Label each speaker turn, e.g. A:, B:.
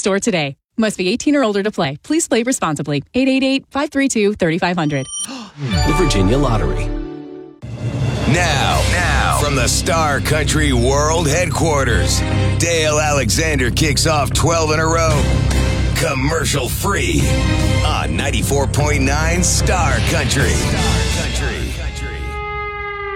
A: store today. Must be 18 or older to play. Please play responsibly. 888-532-3500.
B: The Virginia Lottery.
C: Now, from the Star Country World Headquarters, Dale Alexander kicks off 12 in a row. Commercial free on 94.9 Star Country.